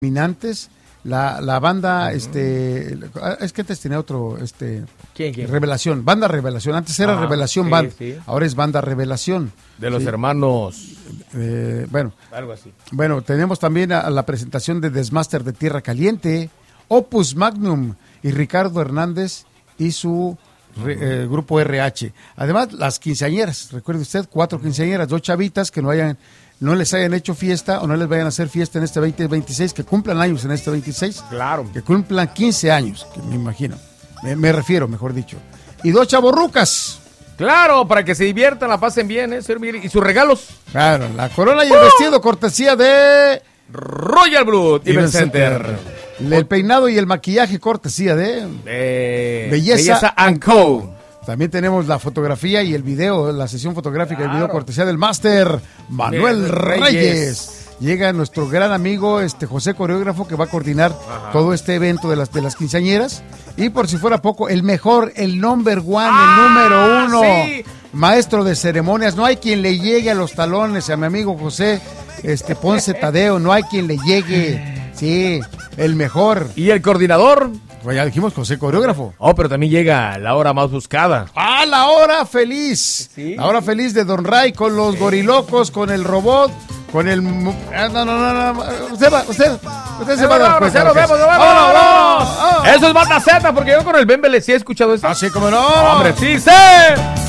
dominantes. La banda, es que antes tenía otro, ¿Quién? Revelación, Banda Revelación, antes era Revelación sí, Band, sí. ahora es Banda Revelación. De los hermanos. Bueno, Algo así. Bueno, tenemos también a la presentación de Desmaster de Tierra Caliente, Opus Magnum y Ricardo Hernández y su grupo RH. Además, las quinceañeras, recuerde usted, 4 quinceañeras, 2 chavitas que no les hayan hecho fiesta o no les vayan a hacer fiesta en este 2026, que cumplan años en este 26. Claro. Que cumplan 15 años, que me imagino. Me refiero, mejor dicho. Y 2 chavorrucas. Claro, para que se diviertan, la pasen bien, señor Miguel. Y sus regalos. Claro, la corona y el vestido, cortesía de Royal Blood Event Center. El peinado y el maquillaje, cortesía de Belleza &Co. También tenemos la fotografía y el video, la sesión fotográfica y el video cortesía del máster Manuel Reyes. Llega nuestro gran amigo José Coreógrafo, que va a coordinar todo este evento de las quinceañeras. Y por si fuera poco, el mejor, el number one, el número uno, sí. Maestro de ceremonias. No hay quien le llegue a los talones a mi amigo José Ponce Tadeo, no hay quien le llegue. Sí, el mejor. ¿Y el coordinador? Pues ya dijimos José Coreógrafo. Oh, pero también llega la hora más buscada. ¡Ah, la hora feliz! ¿Sí? La hora feliz de Don Ray con los gorilocos, con el robot, con el... No. Usted se va a dar cuenta. Nos vemos. Eso es Banda Z, porque yo con el Bembele sí he escuchado eso. Así como no. ¡Hombre, sí sé!